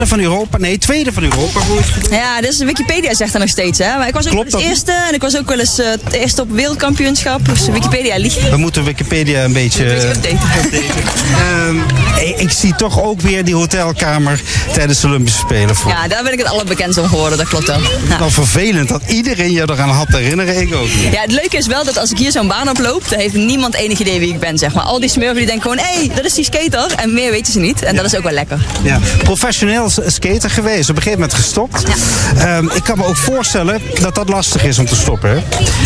van Europa. Nee, tweede van Europa. Ja, dus Wikipedia zegt dat nog steeds. Hè? Maar ik was ook wel eens eerste en ik was ook wel eens het eerste op wereldkampioenschap. Dus Wikipedia liegt. We moeten Wikipedia een beetje updaten. Ik zie toch ook weer die hotelkamer tijdens de Olympische Spelen voor. Ja, daar ben ik het allerbekendst om geworden, dat klopt dan. Ja. Wel vervelend dat iedereen je eraan had te herinneren, ik ook niet. Ja, het leuke is wel dat als ik hier zo'n baan oploop, dan heeft niemand enig idee wie ik ben, zeg maar. Al die smurfen die denken gewoon, hé, dat is die skater. En meer weten ze niet. En dat is ook wel lekker. Ja, professioneel skater geweest, op een gegeven moment gestopt. Ja. Ik kan me ook voorstellen dat dat lastig is om te stoppen.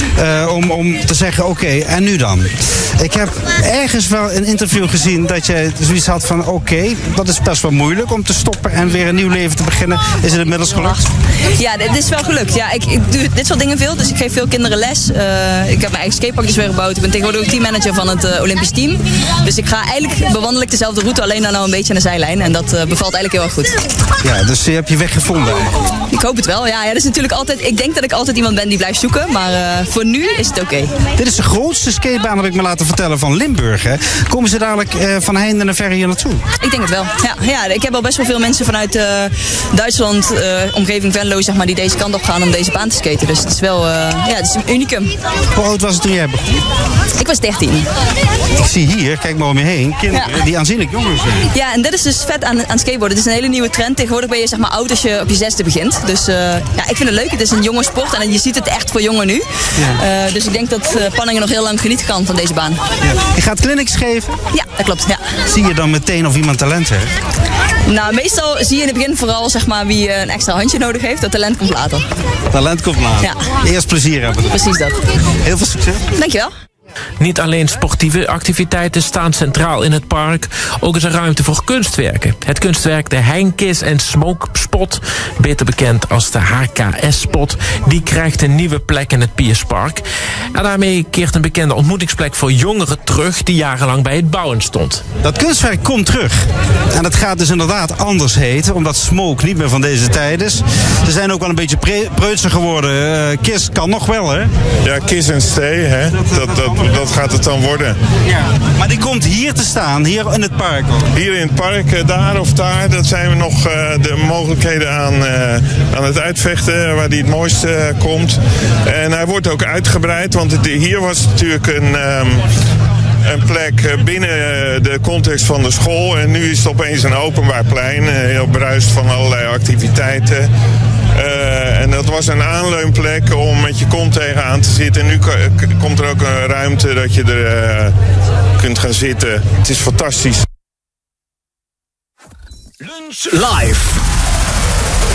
Om te zeggen, oké, en nu dan? Ik heb ergens wel een interview gezien dat je zoiets had van, oké, dat is best wel moeilijk om te stoppen en weer een nieuw leven te beginnen. Is het inmiddels gelukt? Ja, dit is wel gelukt. Ja, ik doe dit soort dingen veel, dus ik geef veel kinderen les. Ik heb mijn eigen skateparkjes weer gebouwd. Ik ben tegenwoordig ook teammanager van het Olympisch team. Dus ik ga eigenlijk bewandel ik dezelfde route, alleen dan nou een beetje aan de zijlijn. En dat bevalt eigenlijk heel erg goed. Ja, dus je hebt je weg gevonden. Ik hoop het wel. Ja, dat is natuurlijk altijd. Ik denk dat ik altijd iemand ben die blijft zoeken, maar voor nu is het oké. Dit is de grootste skatebaan, heb ik me laten vertellen, van Limburg. Hè? Komen ze dadelijk van heinde en verre hier naartoe? Ik denk het wel. Ja, ik heb al best wel veel mensen vanuit Duitsland, omgeving Venlo, zeg maar, die deze kant op gaan om deze baan te skaten. Dus het is wel, het is een unicum. Hoe oud was het toen jij begon? Ik was 13. Ik zie hier, kijk maar om je heen, kinderen die aanzienlijk jonger zijn. Ja, en dat is dus vet aan skateboarden. Het is een hele nieuwe trend. Tegenwoordig ben je zeg maar oud als je op je 6e begint. Dus ik vind het leuk. Het is een jonge sport en je ziet het echt voor jongen nu. Ja. Dus ik denk dat Panningen nog heel lang genieten kan van deze baan. Ja. Je gaat clinics geven? Ja, dat klopt. Ja. Zie je dan meteen of iemand talent heeft? Nou, meestal zie je in het begin vooral zeg maar, wie een extra handje nodig heeft. Dat talent komt later. Talent komt later. Ja. Eerst plezier hebben. Precies dat. Heel veel succes. Dankjewel. Niet alleen sportieve activiteiten staan centraal in het park, ook is er ruimte voor kunstwerken. Het kunstwerk de Heynkiss & Smoke Spot, beter bekend als de HKS-spot, die krijgt een nieuwe plek in het Pierspark. En daarmee keert een bekende ontmoetingsplek voor jongeren terug die jarenlang bij het bouwen stond. Dat kunstwerk komt terug. En dat gaat dus inderdaad anders heten, omdat Smoke niet meer van deze tijd is. Ze zijn ook wel een beetje preutser geworden. Kiss kan nog wel, hè? Ja, Kiss and Stay, hè? Dat gaat het dan worden. Ja, maar die komt hier te staan, hier in het park ook. Hier in het park, daar of daar, dat zijn we nog de mogelijkheden aan het uitvechten, waar die het mooiste komt. En hij wordt ook uitgebreid, want hier was natuurlijk een plek binnen de context van de school. En nu is het opeens een openbaar plein, heel bruist van allerlei activiteiten. En dat was een aanleunplek om met je kont tegenaan te zitten. En nu komt er ook een ruimte dat je er kunt gaan zitten. Het is fantastisch. Lunch live.